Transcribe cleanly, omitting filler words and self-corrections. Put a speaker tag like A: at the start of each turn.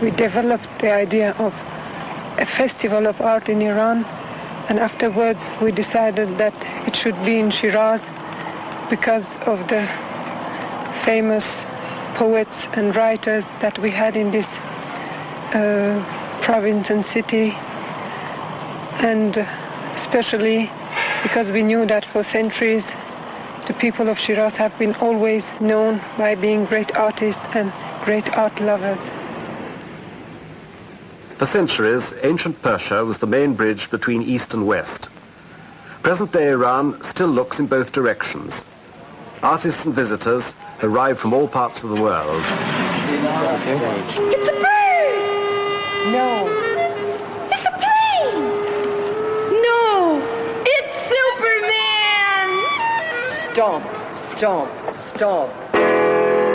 A: we developed the idea of a festival of art in Iran, and afterwards we decided that it should be in Shiraz because of the famous poets and writers that we had in this province and city, and especially because we knew that for centuries the people of Shiraz have been always known by being great artists and great art lovers.
B: For centuries, ancient Persia was the main bridge between East and West. Present-day Iran still looks in both directions. Artists and visitors arrive from all parts of the world.
C: It's a bird!
A: No.
C: It's a plane! No! It's Superman!
D: Stop, stop, stop.